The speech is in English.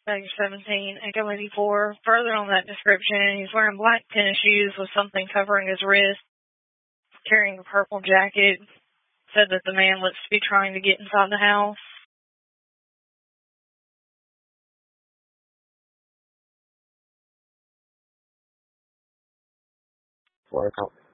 Sector 17, Echo 84. Further on that description, he's wearing black tennis shoes with something covering his wrist, carrying a purple jacket. Said that the man looks to be trying to get inside the house. Welcome.